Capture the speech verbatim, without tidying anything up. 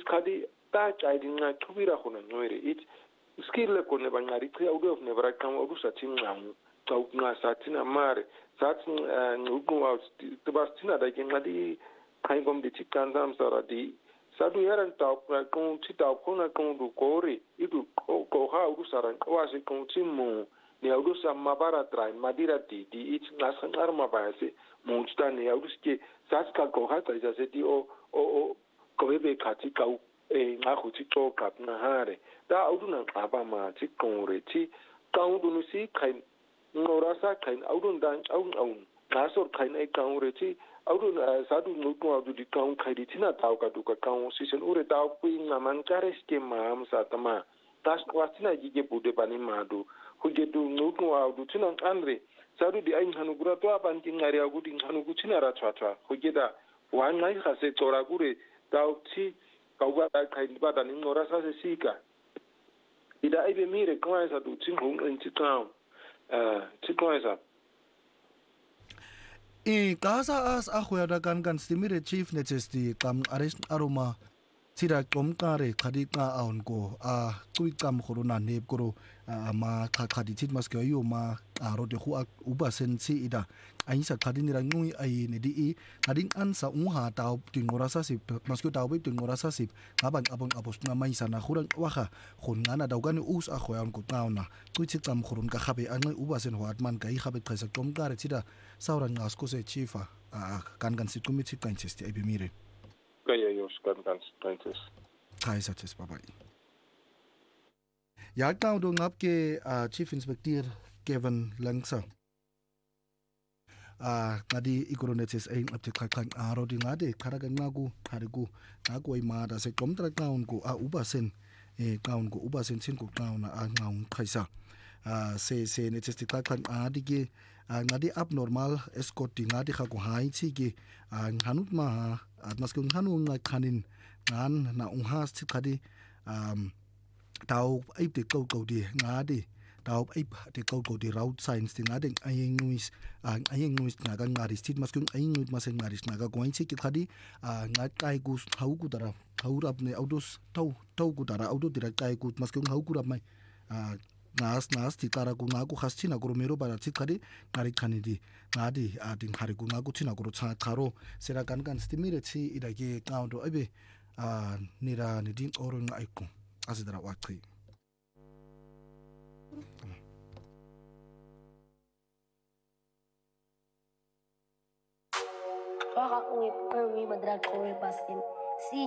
kadi ta chaidi nga tubira khona noire it skill le kone bangari tsi audio of never kam audio satin ngam nga satin amare satin ngugu out tibastina da ke ngadi kai gom di tikandam sara di sadu yaran ta kon ti ta kona kon du kore itu ko ha audio saran wasi kon timu ni audio sama bara trai madira di di it nasan arma base monsta ni audio ke saska ko ha ta ja se di o o ko be khati ka e nga go tso ka na hare da audu na aba ma ti kore ti kaundu no si khain ngora sa khain audu dan au au na so khain e kaure ti audu sa du no ko audu di kaun khai di tina tau ka du ka kaun si sen ure tau pu na man kare ske ma am sa tama tas wasina jige bude bani ma du hu ge du no ko audu tina andre sa du di ai hanu gura to apan ti ngari audu di hanu ku tina ra twa twa hu ge da wa ngai kha se tora gure tau ti kauga da kai ba da ni ngora sa se sika ida ibe mire kwa sa du tin hong in ti town eh ti kwa sa e casa as a khoya da kan kan stimire chief necessity kam arrest aroma tira komkare khadi ka aun ko a kui kam khorona ne koro ma kha khadi tit mas ke yo ma aro de khu uba sensi ida ai sa khadi ni rangui ai ne di khading an sa u ha taw tingora sa sip mas ke taw be tingora sa sip ngaban abong abos na mai sana khurang wa kha khon ngana daw kan us a khoyan ko tauna kui tit kam khorun ka khabe an uba sen watman kai khabe khasa komkare tira saurang as ko se chifa kan kan sit committee kan chesti ai be mire kaya yos kan kan stantes thai sa tes bye ya taw do ngap ke chief inspector Kevin Langsa a ngadi ikoronetes ai apte khakhan aro di ngade kharaga ngagu kharigu ngakoi ma da se komtra kaun ko a ubasen e kaun ko ubasen sin ko kaun a ngaun khaisa a se se ne testi khakhan a dige ngadi abnormal escort di ngadi kha ko hai chi ge hanut ma atmas ko hanu nga khanin ngan na unghas chi khadi um tau ai te kau kau di ngadi tau ai te kau kau di route signs di ngadi ai nuis ai nuis na ga ngari stit mas ko ai nuis mas ngari na ga goin chi ki khadi ngat kai gus hau ku dara hau rap ne autos tau tau ku dara auto direct kai ku mas ko hau ku rap mai nas nas ti tara ku ngaku khastina guru mero bara chi khadi ngari khani di ngadi a ding khari ku ngaku china guru cha kharo sera kan kan stimire chi ida ge kaundo abe a nira ni din orun aiku asidara wakri Waka ngip perwi madrag ko pasin